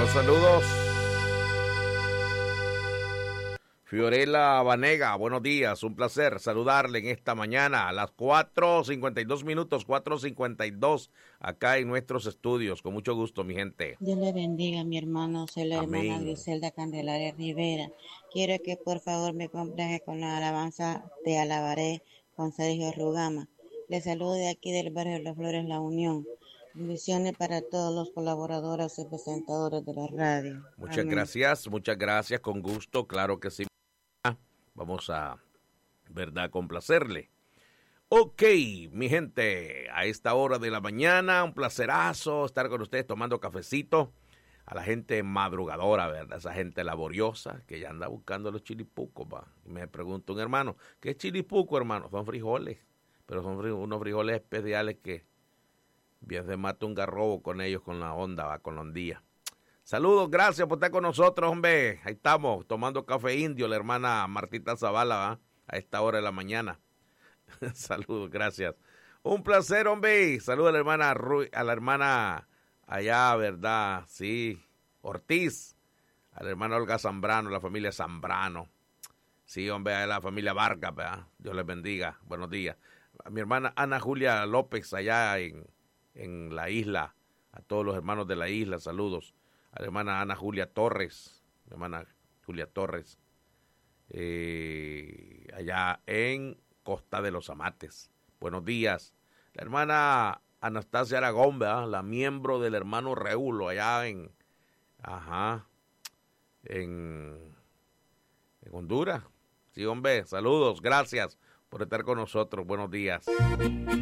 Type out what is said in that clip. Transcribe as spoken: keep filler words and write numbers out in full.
Saludos, saludos. Fiorella Vanega, buenos días, un placer saludarle en esta mañana a las cuatro cincuenta y dos minutos, cuatro cincuenta y dos, acá en nuestros estudios, con mucho gusto, mi gente. Dios le bendiga, mi hermano, soy la hermana Amén. Griselda Candelaria Rivera. Quiero que por favor me complaje con la alabanza Te alabaré con Sergio Rugama. Le saludo de aquí del barrio de Las Flores, La Unión. Bendiciones para todos los colaboradores y presentadores de la radio. Muchas Amén. gracias, muchas gracias, con gusto, claro que sí. Vamos a, verdad, complacerle. Ok, mi gente, a esta hora de la mañana, un placerazo estar con ustedes tomando cafecito. A la gente madrugadora, ¿verdad? Esa gente laboriosa que ya anda buscando los chilipucos, va. Y me pregunta un hermano, ¿qué es chilipuco, hermano? Son frijoles, pero son fri- unos frijoles especiales que bien se mata un garrobo con ellos, con la onda, va, con la ondía. Saludos, gracias por estar con nosotros, hombre. Ahí estamos, tomando café indio, la hermana Martita Zavala, ¿va? A esta hora de la mañana. Saludos, gracias. Un placer, hombre. Saludos a la hermana Ru- a la hermana allá, ¿verdad? Sí, Ortiz. A la hermana Olga Zambrano, la familia Zambrano. Sí, hombre, a la familia Vargas, ¿verdad? Dios les bendiga. Buenos días. A mi hermana Ana Julia López allá en, en la isla. A todos los hermanos de la isla, saludos. A la hermana Ana Julia Torres. Mi hermana Julia Torres. Eh, allá en Costa de los Amates. Buenos días. La hermana Anastasia Aragón, ¿verdad? La miembro del hermano Reulo, allá en, ajá, en, en Honduras. Sí, hombre, saludos, gracias por estar con nosotros. Buenos días.